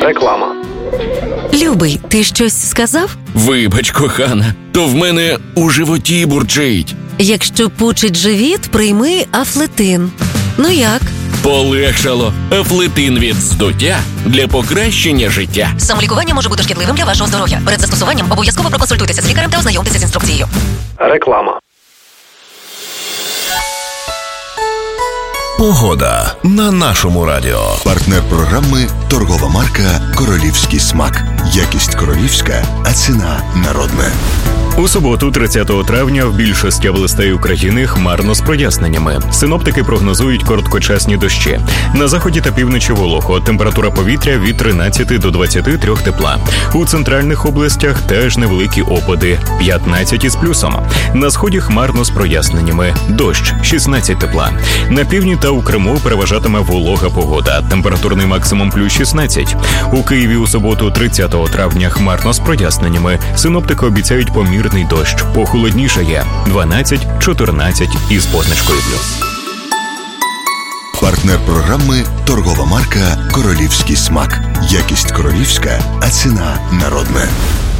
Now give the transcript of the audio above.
Реклама. Любий, ти щось сказав? Вибач, кохана, то в мене у животі бурчить. Якщо пучить живіт, прийми Афлетин. Ну як? Полегшало. Афлетин від здуття для покращення життя. Самолікування може бути шкідливим для вашого здоров'я. Перед застосуванням обов'язково проконсультуйтеся з лікарем та ознайомтеся з інструкцією. Реклама. Погода на нашому радіо. Партнер програми – торгова марка «Королівський смак». Якість королівська, а ціна народна. У суботу, 30 травня, в більшості областей України хмарно з проясненнями. Синоптики прогнозують короткочасні дощі. На заході та півночі волого. Температура повітря від 13 до 23 тепла. У центральних областях теж невеликі опади – 15 із плюсом. На сході хмарно з проясненнями. Дощ – 16 тепла. На півдні та у Криму переважатиме волога погода. Температурний максимум плюс 16. У Києві у суботу, 30 травня, хмарно з проясненнями. Синоптики обіцяють помірний дощ. Похолоднішає – 12-14 із позначкою плюс. Партнер програми – торгова марка «Королівський смак». Якість королівська, а ціна народна.